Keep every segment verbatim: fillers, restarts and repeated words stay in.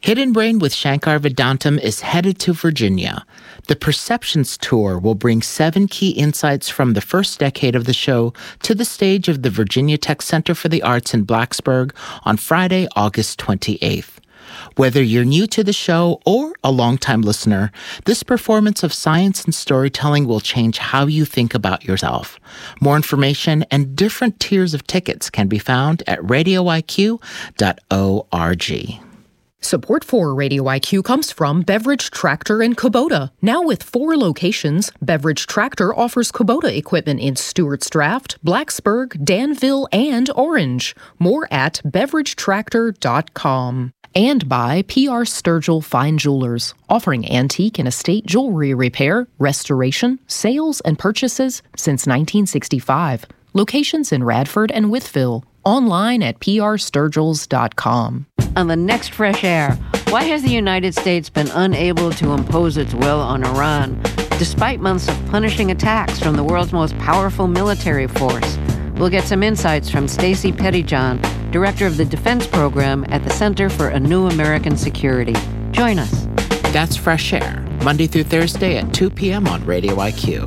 Hidden Brain with Shankar Vedantam is headed to Virginia. The Perceptions Tour will bring seven key insights from the first decade of the show to the stage of the Virginia Tech Center for the Arts in Blacksburg on Friday, August twenty-eighth. Whether you're new to the show or a longtime listener, this performance of science and storytelling will change how you think about yourself. More information and different tiers of tickets can be found at radio I Q dot org. Support for Radio I Q comes from Beverage Tractor and Kubota. Now with four locations, Beverage Tractor offers Kubota equipment in Stewart's Draft, Blacksburg, Danville, and Orange. More at beverage tractor dot com. And by P R Sturgill Fine Jewelers, offering antique and estate jewelry repair, restoration, sales, and purchases since nineteen sixty-five. Locations in Radford and Wytheville. Online at p r sturgills dot com. On the next Fresh Air, why has the United States been unable to impose its will on Iran, despite months of punishing attacks from the world's most powerful military force? We'll get some insights from Stacey Pettyjohn, Director of the Defense Program at the Center for a New American Security. Join us. That's Fresh Air, Monday through Thursday at two p.m. on Radio I Q.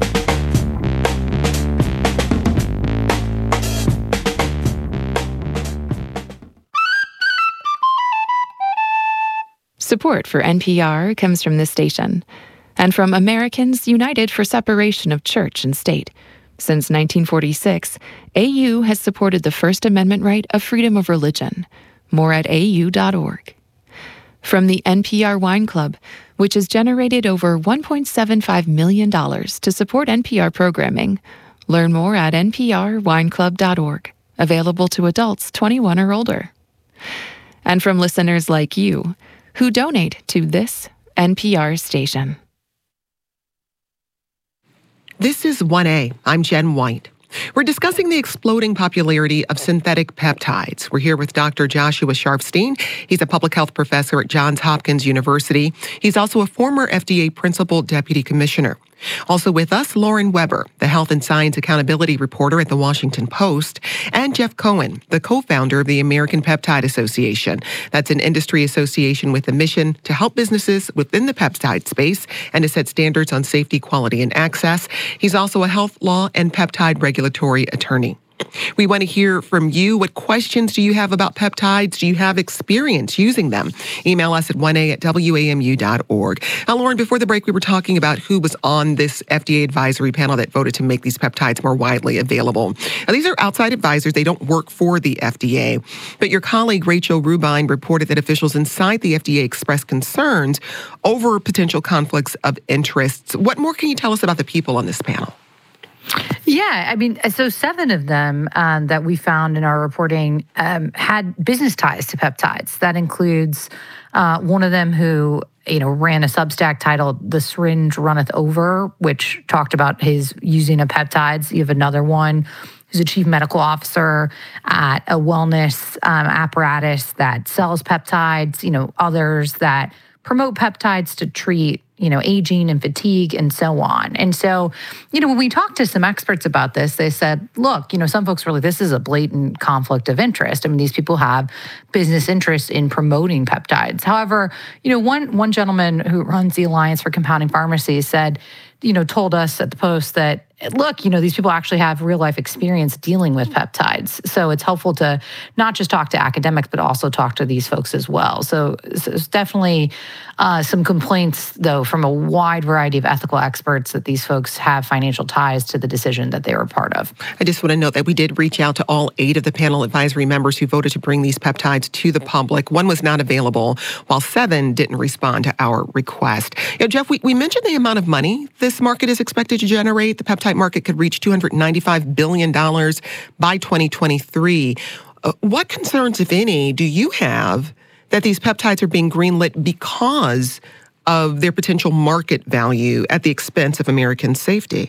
Support for N P R comes from this station and from Americans United for Separation of Church and State. Since nineteen forty-six, A U has supported the First Amendment right of freedom of religion. More at a u dot org. From the N P R Wine Club, which has generated over one point seven five million dollars to support N P R programming. Learn more at n p r wine club dot org. Available to adults twenty-one or older. And from listeners like you, who donate to this N P R station. This is one A. I'm Jen White. We're discussing the exploding popularity of synthetic peptides. We're here with Doctor Joshua Sharfstein. He's a public health professor at Johns Hopkins University. He's also a former F D A Principal Deputy Commissioner. Also with us, Lauren Weber, the Health and Science Accountability Reporter at The Washington Post, and Jeff Cohen, the co-founder of the American Peptide Association. That's an industry association with a mission to help businesses within the peptide space and to set standards on safety, quality, and access. He's also a health law and peptide regulatory attorney. We want to hear from you. What questions do you have about peptides? Do you have experience using them? Email us at one a at w a m u dot org. Now, Lauren, before the break, we were talking about who was on this F D A advisory panel that voted to make these peptides more widely available. Now, these are outside advisors. They don't work for the F D A. But your colleague, Rachel Rubine, reported that officials inside the F D A expressed concerns over potential conflicts of interests. What more can you tell us about the people on this panel? Yeah, I mean, so seven of them um, that we found in our reporting um, had business ties to peptides. That includes uh, one of them who, you know, ran a Substack titled "The Syringe Runneth Over," which talked about his using of peptides. You have another one who's a chief medical officer at a wellness um, apparatus that sells peptides. You know, others that promote peptides to treat, you know, aging and fatigue and so on. And so, you know, when we talked to some experts about this, they said, look, you know, some folks were like, this is a blatant conflict of interest. I mean, these people have business interests in promoting peptides. However, you know, one one gentleman who runs the Alliance for Compounding Pharmacies said, you know, told us at the Post that, look, you know, these people actually have real life experience dealing with peptides. So it's helpful to not just talk to academics, but also talk to these folks as well. So, so it's definitely uh, some complaints, though, from a wide variety of ethical experts that these folks have financial ties to the decision that they were part of. I just want to note that we did reach out to all eight of the panel advisory members who voted to bring these peptides to the public. One was not available, while seven didn't respond to our request. You know, Jeff, we, we mentioned the amount of money this market is expected to generate. The peptide market could reach two hundred ninety-five billion dollars by twenty twenty-three. Uh, what concerns, if any, do you have that these peptides are being greenlit because of their potential market value at the expense of American safety?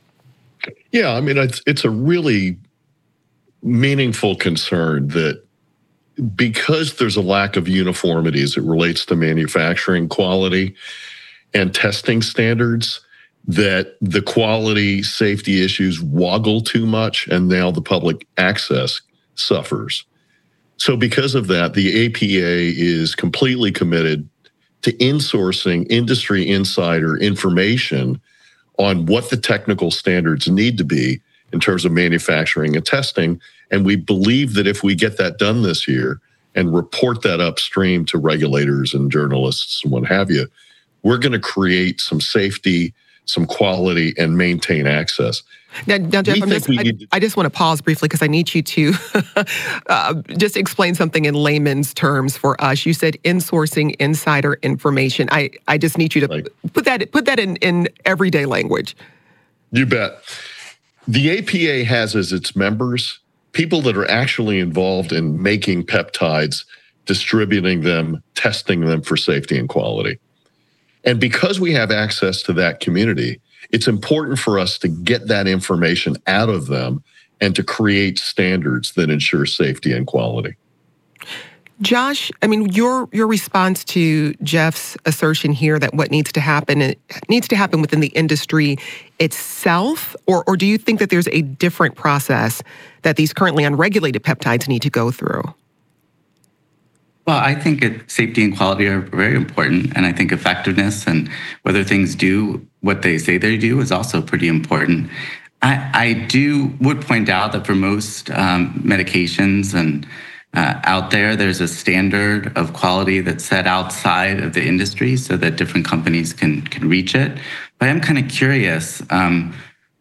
Yeah, I mean, it's, it's a really meaningful concern that because there's a lack of uniformity as it relates to manufacturing quality and testing standards, that the quality safety issues woggle too much, and now the public access suffers. So because of that, the A P A is completely committed to insourcing industry insider information on what the technical standards need to be in terms of manufacturing and testing. And we believe that if we get that done this year and report that upstream to regulators and journalists and what have you, we're going to create some safety, some quality, and maintain access. Now, now Jeff, I'm just, I, to- I just want to pause briefly because I need you to uh, just explain something in layman's terms for us. You said insourcing insider information. I, I just need you to Right. put that put that in, in everyday language. You bet. The A P A has as its members people that are actually involved in making peptides, distributing them, testing them for safety and quality. And because we have access to that community, it's important for us to get that information out of them and to create standards that ensure safety and quality. Josh, I mean, your your response to Jeff's assertion here that what needs to happen it needs to happen within the industry itself, or or do you think that there's a different process that these currently unregulated peptides need to go through? Well, I think it, safety and quality are very important, and I think effectiveness and whether things do what they say they do is also pretty important. I, I do would point out that for most um, medications and uh, out there, there's a standard of quality that's set outside of the industry so that different companies can can reach it. But I'm kind of curious um,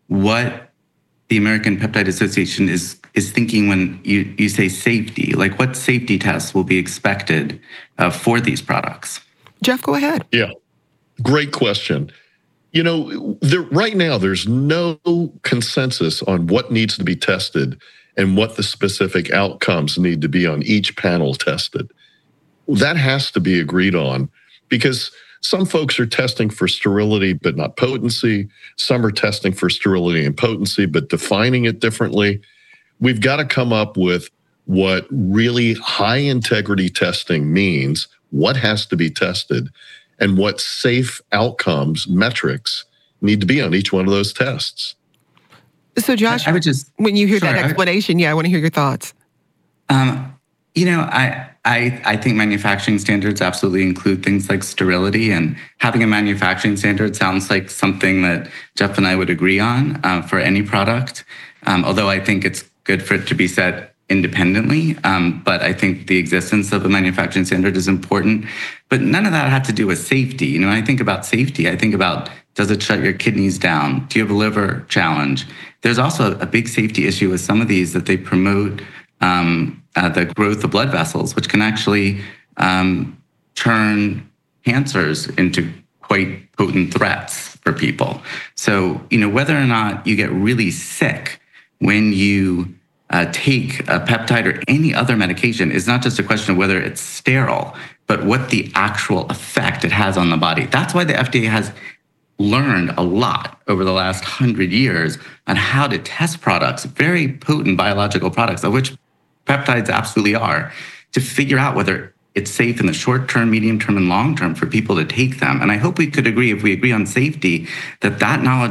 what the American Peptide Association is is thinking when you, you say safety. Like, what safety tests will be expected uh, for these products? Jeff, go ahead. Yeah, great question. You know, there, right now, there's no consensus on what needs to be tested and what the specific outcomes need to be on each panel tested. That has to be agreed on because some folks are testing for sterility but not potency. Some are testing for sterility and potency but defining it differently. We've got to come up with what really high integrity testing means, what has to be tested, and what safe outcomes metrics need to be on each one of those tests. So, Josh, I would just, when you hear sure, that explanation, yeah, I want to hear your thoughts. Um, you know, I, I I think manufacturing standards absolutely include things like sterility, and having a manufacturing standard sounds like something that Jeff and I would agree on uh, for any product. Um, although I think it's good for it to be set independently, um, but I think the existence of a manufacturing standard is important. But none of that had to do with safety. You know, when I think about safety, I think about, does it shut your kidneys down? Do you have a liver challenge? There's also a big safety issue with some of these that they promote um, uh, the growth of blood vessels, which can actually um, turn cancers into quite potent threats for people. So, you know, whether or not you get really sick when you uh, take a peptide or any other medication is not just a question of whether it's sterile, but what the actual effect it has on the body. That's why the F D A has learned a lot over the last hundred years on how to test products, very potent biological products, of which peptides absolutely are, to figure out whether it's safe in the short term, medium term, and long term for people to take them. And I hope we could agree, if we agree on safety, that that knowledge